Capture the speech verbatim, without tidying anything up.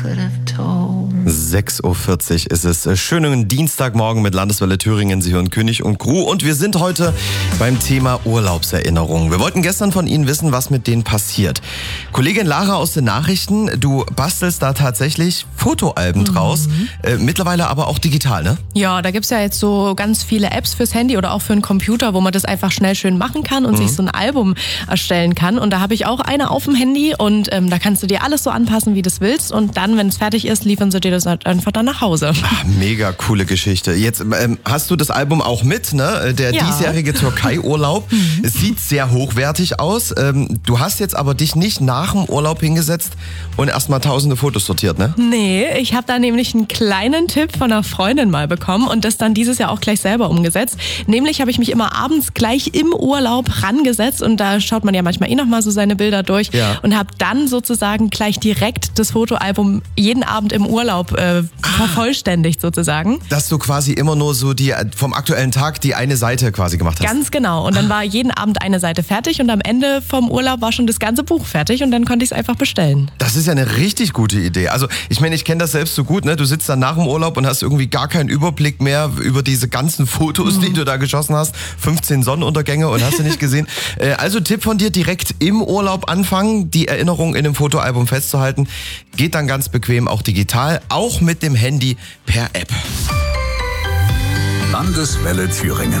sechs Uhr vierzig ist es. Schönen Dienstagmorgen mit Landeswelle Thüringen. Sie hören König und Crew und wir sind heute beim Thema Urlaubserinnerungen. Wir wollten gestern von Ihnen wissen, was mit denen passiert. Kollegin Lara aus den Nachrichten, du bastelst da tatsächlich Fotoalben draus, mhm. äh, mittlerweile aber auch digital, ne? Ja, da gibt's ja jetzt so ganz viele Apps fürs Handy oder auch für den Computer, wo man das einfach schnell schön machen kann und mhm. sich so ein Album erstellen kann. Und da habe ich auch eine auf dem Handy und ähm, da kannst du dir alles so anpassen, wie du es willst. Und dann, wenn es fertig ist, liefern sie dir das einfach dann nach Hause. Ach, mega coole Geschichte. Jetzt ähm, hast du das Album auch mit, ne? Der ja. diesjährige Türkei-Urlaub. Mhm. Es sieht sehr hochwertig aus. Ähm, du hast jetzt aber dich nicht nach dem Urlaub hingesetzt und erstmal tausende Fotos sortiert, ne? Nee, ich habe da nämlich einen kleinen Tipp von einer Freundin mal bekommen und das dann dieses Jahr auch gleich selber umgesetzt. Nämlich habe ich mich immer abends gleich im Urlaub rangesetzt und da schaut man ja manchmal eh noch mal so seine Bilder durch ja. und habe dann sozusagen gleich direkt das Fotoalbum jeden Abend im Urlaub äh, ah. vervollständigt sozusagen. Dass du quasi immer nur so die vom aktuellen Tag die eine Seite quasi gemacht hast. Ganz genau. Und dann war jeden Abend eine Seite fertig und am Ende vom Urlaub war schon das ganze Buch fertig und dann konnte ich es einfach bestellen. Das ist ja eine richtig gute Idee. Also ich meine, ich kenne das selbst so gut, ne? Du sitzt dann nach dem Urlaub und hast irgendwie gar keinen Überblick mehr über diese ganzen Fotos, mhm. die du da geschossen hast. fünfzehn Sonnenuntergänge und hast du nicht gesehen. Also Tipp von dir, direkt im Urlaub anfangen, die Erinnerung in dem Fotoalbum festzuhalten. Geht dann ganz bequem auch digital, auch mit dem Handy per App. Landeswelle Thüringen.